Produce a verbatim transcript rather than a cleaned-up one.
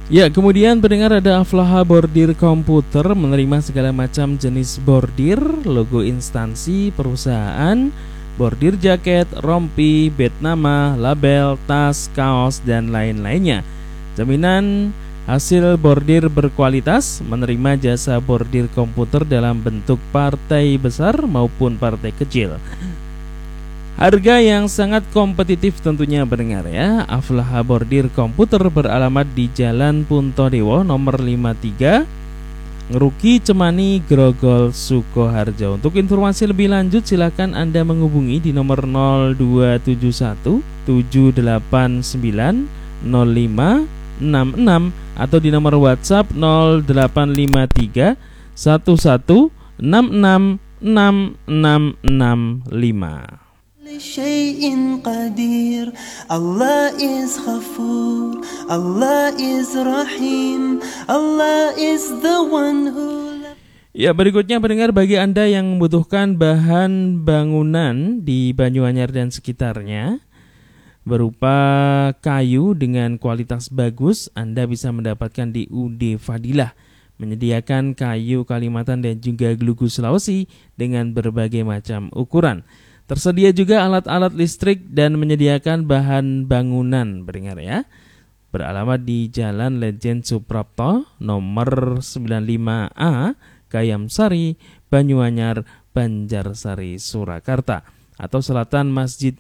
Ya, kemudian pendengar ada Aflaha Bordir Komputer menerima segala macam jenis bordir, logo instansi, perusahaan, bordir jaket, rompi, bed nama, label, tas, kaos, dan lain-lainnya. Jaminan hasil bordir berkualitas, menerima jasa bordir komputer dalam bentuk partai besar maupun partai kecil. Harga yang sangat kompetitif tentunya pendengar ya. Aflaha Bordir Komputer beralamat di Jalan Puntodewo nomor lima puluh tiga, Ngeruki Cemani, Grogol, Sukoharjo. Untuk informasi lebih lanjut silakan Anda menghubungi di nomor nol dua tujuh satu tujuh delapan sembilan nol lima enam enam atau di nomor WhatsApp nol delapan lima tiga satu satu enam enam enam enam enam lima. شيء قدير Allah is Ghafur, Allah is Rahim, Allah is the one who. Ya, berikutnya pendengar, bagi Anda yang membutuhkan bahan bangunan di Banyuanyar dan sekitarnya berupa kayu dengan kualitas bagus, Anda bisa mendapatkan di U D Fadilah, menyediakan kayu Kalimantan dan juga Glugu Sulawesi dengan berbagai macam ukuran. Tersedia juga alat-alat listrik dan menyediakan bahan bangunan pendengar ya. Beralamat di Jalan Lejen Suprapto nomor sembilan puluh lima A, Kayamsari, Banyuanyar, Banjarsari, Surakarta, atau selatan Masjid